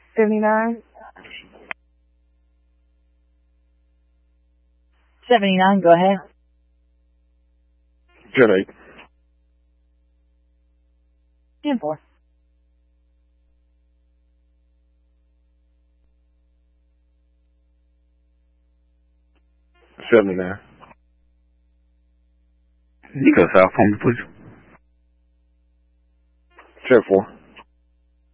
79. 79, go ahead. 10-8. 10-4. 79. Nico, South Home, please. 10-4.